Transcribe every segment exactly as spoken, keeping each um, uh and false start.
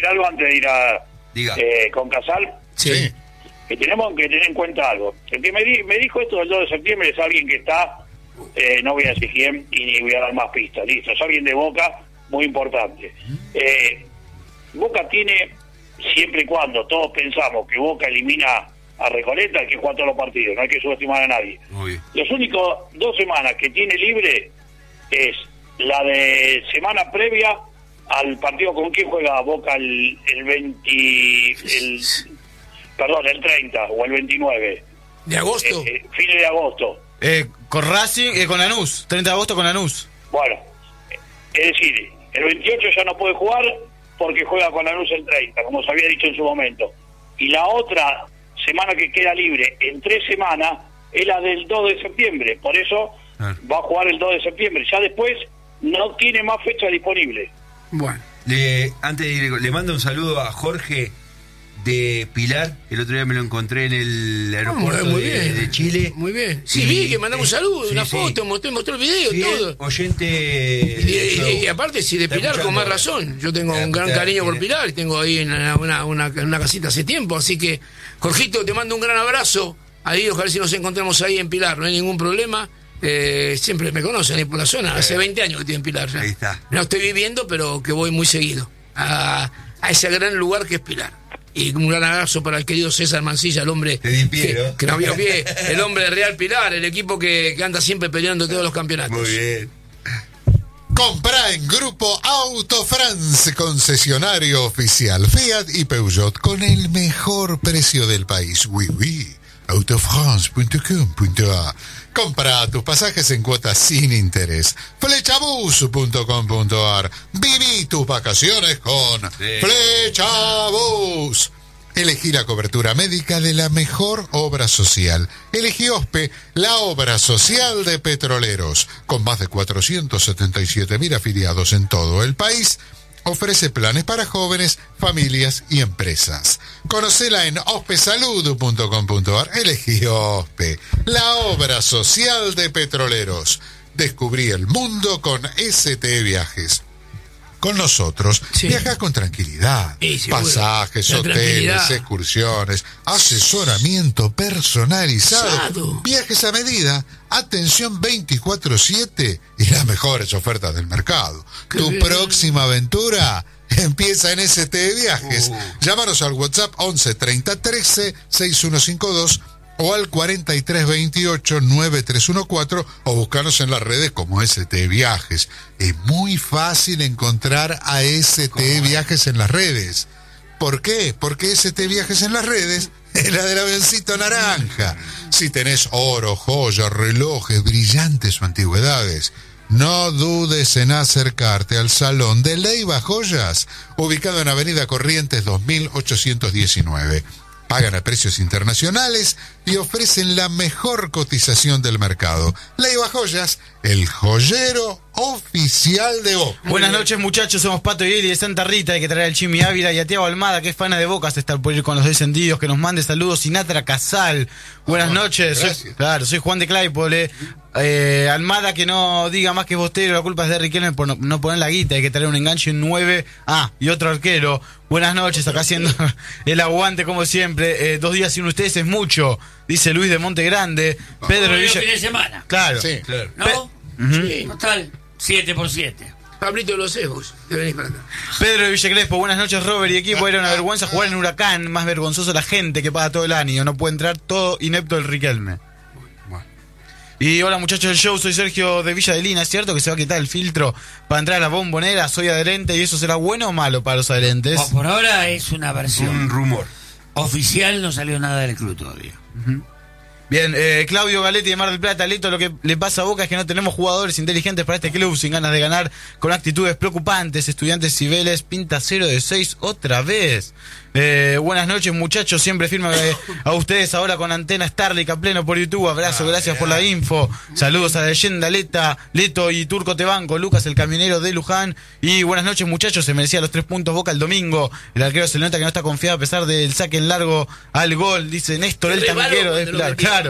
algo antes de ir a eh, con Casal. Sí. Que tenemos que tener en cuenta algo. El que me, di, me dijo esto del dos de septiembre es alguien que está, eh, no voy a decir quién y ni voy a dar más pistas, listo, es alguien de Boca, muy importante. Eh, Boca tiene, siempre y cuando todos pensamos que Boca elimina a Recoleta, hay que jugar todos los partidos, no hay que subestimar a nadie. Los únicos dos semanas que tiene libre es la de semana previa al partido con quien juega Boca el, el veinte, el, perdón, el treinta o el veintinueve. ¿De agosto? Eh, eh, fines de agosto. Eh, con Racing, eh, con Lanús, treinta de agosto con Lanús. Bueno, es decir, el veintiocho ya no puede jugar porque juega con Lanús el treinta, como se había dicho en su momento. Y la otra semana que queda libre en tres semanas es la del dos de septiembre, por eso ah. va a jugar el dos de septiembre. Ya después no tiene más fecha disponible. Bueno, le, antes de ir, le mando un saludo a Jorge de Pilar. El otro día me lo encontré en el aeropuerto muy de, bien, de Chile. Muy bien. Sí, y, vi que mandamos eh, un saludo, sí, una sí. foto, mostró, mostró el video, sí, todo. Oyente. Y, y, y aparte, si de Pilar, con más razón. Yo tengo un gran cariño por Pilar, tengo ahí una, una, una, una casita hace tiempo. Así que, Jorgito, te mando un gran abrazo. Ahí, ojalá si nos encontramos ahí en Pilar, no hay ningún problema. Eh, siempre me conocen ahí por la zona, hace veinte años que estoy en Pilar ya. Ahí está. No estoy viviendo, pero que voy muy seguido a, a ese gran lugar que es Pilar. Y un gran abrazo para el querido César Mancilla, el hombre que, que nos vio pie, el hombre de Real Pilar, el equipo que, que anda siempre peleando todos los campeonatos. Muy bien. Compra en Grupo Auto France, concesionario oficial Fiat y Peugeot con el mejor precio del país. Oui, oui. autofrance punto com punto a. Compra tus pasajes en cuotas sin interés. Flechabus punto com punto a r. Viví tus vacaciones con sí. Flechabus. Elegí la cobertura médica de la mejor obra social. Elegí OSPE, la obra social de petroleros. Con más de cuatrocientos setenta y siete mil afiliados en todo el país, ofrece planes para jóvenes, familias y empresas. Conocela en ospesalud punto com punto a r. Elegí OSPE, la obra social de petroleros. Descubrí el mundo con S T Viajes. Con nosotros sí. viajas con tranquilidad. Sí, pasajes, la hoteles, excursiones, asesoramiento personalizado, Sado. viajes a medida, atención veinticuatro siete y las mejores ofertas del mercado. Qué tu bien. próxima aventura empieza en S T Viajes. Uh. Llámanos al WhatsApp once treinta trece sesenta y uno cincuenta y dos o al cuarenta y tres veintiocho noventa y tres catorce o buscarnos en las redes como S T Viajes. Es muy fácil encontrar a S T Viajes en las redes. ¿Por qué? Porque S T Viajes en las redes es la del avioncito naranja. Si tenés oro, joyas, relojes, brillantes o antigüedades, no dudes en acercarte al Salón de Leiva Joyas, ubicado en Avenida Corrientes dos mil ochocientos diecinueve. Pagan a precios internacionales y ofrecen la mejor cotización del mercado. Leiva Joyas, el joyero oficial de Boca. Buenas noches, muchachos, somos Pato y Eli de Santa Rita. Hay que traer al Chimi Ávila y a Tiago Almada, que es fana de Boca, se está por ir con los descendidos. Que nos mande saludos. Sinatra Casal, buenas oh, noches. Soy, claro, soy Juan de Claypole. Eh, Almada, que no diga más que Bostero, la culpa es de Riquelme por no, no poner la guita. Hay que traer un enganche en nueve. Ah, y otro arquero. Buenas noches, acá haciendo el aguante como siempre. Eh, dos días sin ustedes es mucho, dice Luis de Monte Grande. Pedro de Villa. Fin de semana. Claro, sí, claro. ¿No? Pe- uh-huh. Sí, total, siete por siete. Pablito de los Cebos, te venís para acá. Pedro de Villa Crespo, buenas noches, Robert y equipo. Era una vergüenza jugar en Huracán, más vergonzoso la gente que paga todo el año. No puede entrar todo inepto el Riquelme. Y hola muchachos del show, soy Sergio de Villa de Lina. ¿Es cierto que se va a quitar el filtro para entrar a la Bombonera? Soy adherente y eso será bueno o malo para los adherentes. Por, por ahora es una versión. Un rumor. Oficial, no salió nada del club todavía. Uh-huh. Bien, eh, Claudio Galetti de Mar del Plata. Leto, lo que le pasa a Boca es que no tenemos jugadores inteligentes para este club, sin ganas de ganar, con actitudes preocupantes. Estudiantes y Vélez, pinta cero de seis otra vez. Eh, buenas noches muchachos, siempre firme eh, a ustedes ahora con Antena Starlink a pleno por YouTube. Abrazo, gracias por la info. Saludos a la leyenda Leta, Leto y Turco Tebanco, Lucas el camionero de Luján. Y buenas noches muchachos, se merecía los tres puntos Boca el domingo. El arquero se le nota que no está confiado a pesar del saque en largo al gol, dice Néstor el tanquero de Pilar. Claro.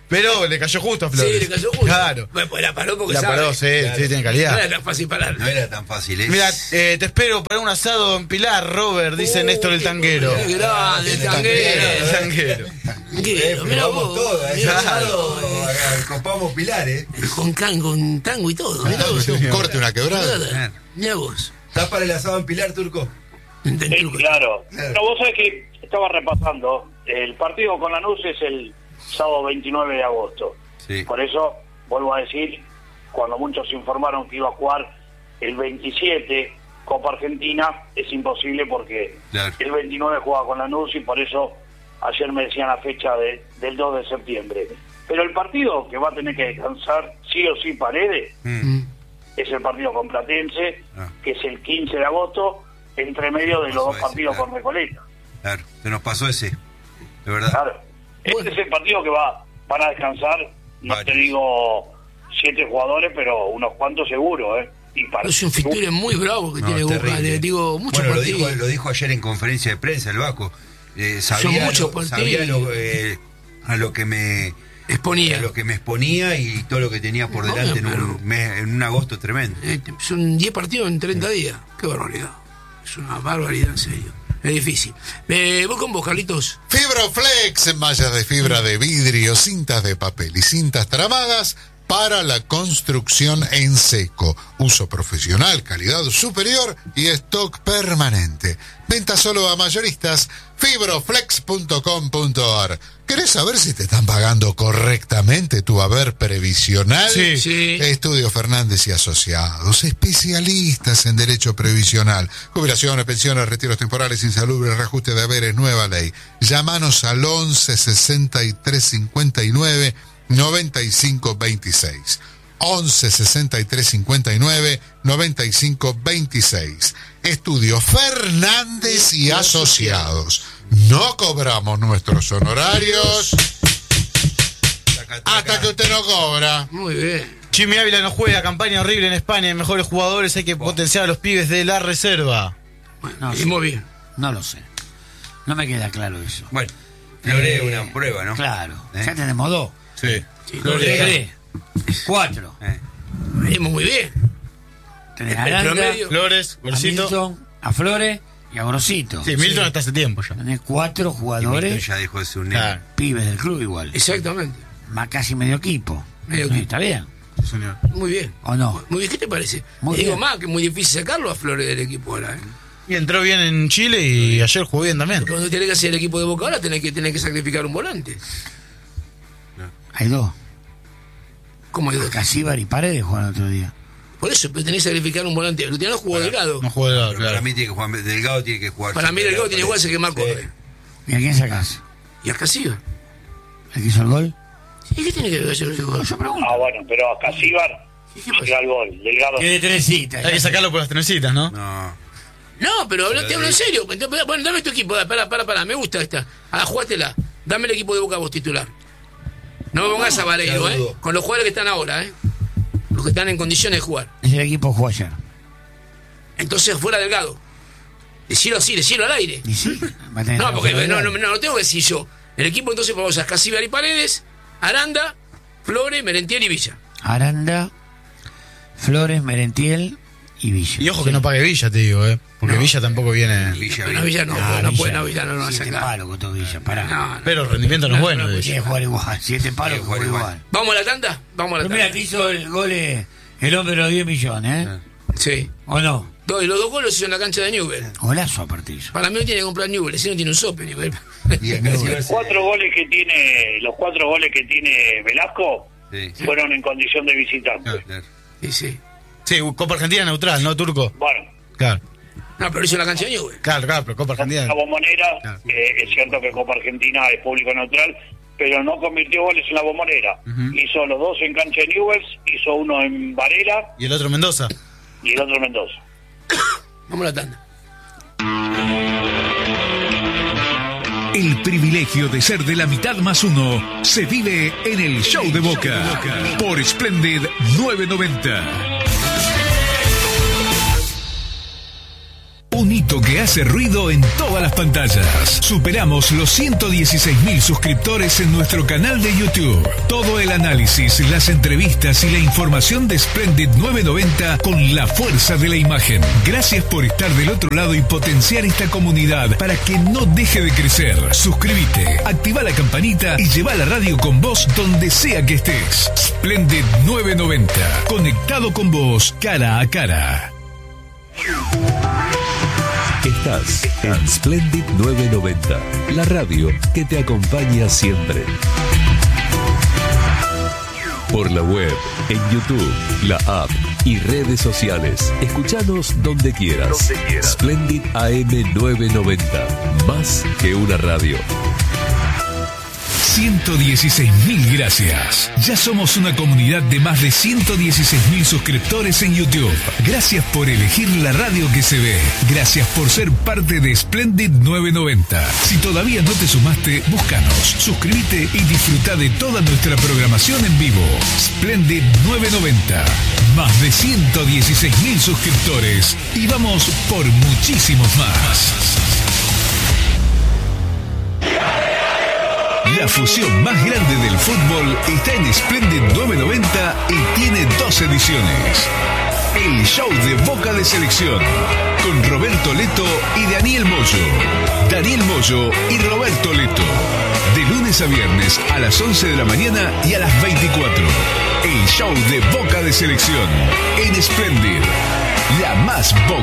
Pero le cayó justo a Flores. Sí, le cayó justo. Claro. Bueno, pues la paró porque La sabe. paró, sí, Claro. sí, tiene calidad. No era tan fácil parar. No era tan fácil, ¿eh? Mira, eh, te espero para un asado en Pilar, Robert, dice Uy, Néstor el tanguero. Qué grande, el tanguero. El tanguero. Tanguero, mirá vamos vos. todas, mirá ¿eh? vos, eh, Copamos Pilar, ¿eh? Con, can, con tango y todo. Mirá Ah, vos. un corte, una quebrada. Nada. Mirá vos. ¿Estás para el asado en Pilar, Turco? Sí, claro. No, vos sabés que estaba repasando. El partido con Lanús es el sábado veintinueve de agosto. Sí. Por eso, vuelvo a decir, cuando muchos informaron que iba a jugar el veintisiete Copa Argentina, es imposible porque Claro. el veintinueve juega con Lanús y por eso ayer me decían la fecha de, del dos de septiembre. Pero el partido que va a tener que descansar sí o sí Paredes Mm. es el partido con Platense, Ah. que es el quince de agosto, entre medio de los Pasó dos ese, partidos claro. con Recoleta. Claro, se nos pasó ese. De verdad. Claro. Este es el partido que va van a descansar, no Varios. te digo siete jugadores, pero unos cuantos seguro, ¿eh? Y para Es un fixture muy bravo que No, tiene es Boca. terrible. Le digo, muchos bueno, lo partidos. dijo, lo dijo ayer en conferencia de prensa el Vasco. Eh, sabía muchos lo, sabía partidos. lo, eh, a lo que me Exponía. a lo que me exponía y todo lo que tenía por No, delante en, pero- un mes, en un agosto tremendo. Eh, son diez partidos en treinta días. Qué barbaridad. Es una barbaridad, en serio. Es difícil. Eh, ¿Vos con vos, Carlitos? Fibroflex, mallas de fibra de vidrio, cintas de papel y cintas tramadas para la construcción en seco. Uso profesional, calidad superior y stock permanente. Venta solo a mayoristas. Fibroflex punto com punto ar. ¿Querés saber si te están pagando correctamente tu haber previsional? Sí. Sí. Estudio Fernández y Asociados, especialistas en derecho previsional, jubilaciones, pensiones, retiros temporales, insalubres, reajuste de haberes, nueva ley. Llámanos al once sesenta y tres cincuenta y nueve noventa y cinco veintiséis. once sesenta y tres cincuenta y nueve noventa y cinco veintiséis. Estudio Fernández y Asociados. No cobramos nuestros honorarios hasta que usted no cobra. Muy bien. Jimmy Ávila no juega, campaña horrible en España, mejores jugadores, hay que potenciar a los pibes de la reserva. No Y sé. muy bien. No lo sé. No me queda claro eso. Bueno, Flore Eh, una prueba, ¿no? Claro. ¿Eh? Ya tenemos dos. Sí. Sí, Tres. Cuatro. Eh, venimos muy bien. Tenés El a Aranda, promedio. Flores, a Gorcito. Milton, a Flores y a Grosito. Sí, Milton hasta hace tiempo ya. Tenés cuatro y Milton jugadores, ya dejó de ser un Claro. pibes del club igual. Exactamente. Más casi medio equipo. Medio Sí, equipo. ¿Está bien? Señor. Muy bien. ¿O no? Muy bien. ¿Qué te parece? Muy Te digo bien. más que es muy difícil sacarlo a Flores del equipo ahora. ¿eh? Y entró bien en Chile y ayer jugó bien también. Porque cuando tenés que hacer el equipo de Boca ahora tenés que, tenés que sacrificar un volante. Hay dos. ¿Cómo digo? Casíbar y Paredes jugaron otro día. Por eso, pero tenés que sacrificar un volante. Lo tenés jugó Delgado. No jugó de lado, Pero Para claro. mí tiene que jugar, Delgado tiene que jugar. Para mí Delgado tiene igual ese que Marco. Sí. Correa. ¿Y a quién sacás? Y a Casilla. ¿El que hizo el gol? ¿Y qué tiene que ver ese gol? Yo pregunto. Ah, bueno, pero a Casíbar ¿Y qué pasa? llega el gol. Delgado. Tiene trencitas. Hay que sacarlo por las trenecitas, ¿no? No. No, pero habla- te hablo en serio. Bueno, dame tu equipo. Para, para, para. Me gusta esta. Ah, jugátela. Dame el equipo de Boca vos titular. No me pongas a Vareiro, ya ¿eh? dudo. Con los jugadores que están ahora, ¿eh? Los que están en condiciones de jugar. Ese equipo jugó ayer. Entonces, fuera Delgado. Decirlo así, decirlo al aire. ¿Y sí? Va a tener No, que porque jugar no, no, Delgado. no, lo tengo que decir yo. El equipo entonces vamos a Casíbar y Paredes, Aranda, Flores, Merentiel y Villa. Aranda, Flores, Merentiel y Villa. Y ojo que no pague Villa, te digo, ¿eh? Porque No. Villa tampoco viene. Villa, Pero Villa no, Ah, no Villa. puede, no, Villa no lo va a Siete sacar. palos con todo Villa, pará. No, no. Pero el rendimiento no es bueno. no, de pues, Tiene Villa. que jugar igual. Siete palos Tiene que jugar juega igual. igual. ¿Vamos a la tanda? Vamos a la Pero mira, tanda. te hizo el gol eh, el hombre de los diez millones, ¿eh? Sí. ¿O no? Dos- los dos goles son en la cancha de Newell. Golazo aparte hizo. Para mí no tiene que comprar Newell, si no tiene un sope Newell. Y acá sí va a ser- Cuatro goles que tiene, los cuatro goles que tiene Velasco Sí. fueron en condición de visitante. Claro. Sí, sí. Sí, Copa Argentina neutral, ¿no, Turco? Bueno, Claro, No, pero lo hizo en la cancha de Newell. claro, claro, pero Copa Argentina. la Bombonera, Claro. eh, es cierto que Copa Argentina es público neutral, pero no convirtió goles en la Bombonera. Ujú. Hizo los dos en cancha de Newell's, hizo uno en Varela Y el otro Mendoza. y el otro en Mendoza. Vamos a la tanda. El privilegio de ser de la mitad más uno se vive en el Show de Boca por Splendid novecientos noventa. Un hito que hace ruido en todas las pantallas. Superamos los ciento dieciséis mil suscriptores en nuestro canal de YouTube. Todo el análisis, las entrevistas y la información de Splendid nueve noventa con la fuerza de la imagen. Gracias por estar del otro lado y potenciar esta comunidad para que no deje de crecer. Suscríbete, activa la campanita y lleva la radio con vos donde sea que estés. Splendid nueve noventa, conectado con vos cara a cara. Estás en Splendid nueve noventa, la radio que te acompaña siempre. Por la web, en YouTube, la app y redes sociales. Escuchanos donde quieras. Donde quieras. Splendid A M nueve noventa, más que una radio. ciento dieciséis mil gracias. Ya somos una comunidad de más de ciento dieciséis mil suscriptores en YouTube. Gracias por elegir la radio que se ve. Gracias por ser parte de Splendid nueve noventa. Si todavía no te sumaste, búscanos, suscríbete y disfruta de toda nuestra programación en vivo. Splendid nueve noventa. Más de ciento dieciséis mil suscriptores. Y vamos por muchísimos más. La fusión más grande del fútbol está en Splendid nueve noventa y tiene dos ediciones. El show de Boca de Selección, con Roberto Leto y Daniel Moyo. Daniel Moyo y Roberto Leto. De lunes a viernes a las once de la mañana y a las veinticuatro. El show de Boca de Selección en Splendid. La más Boca.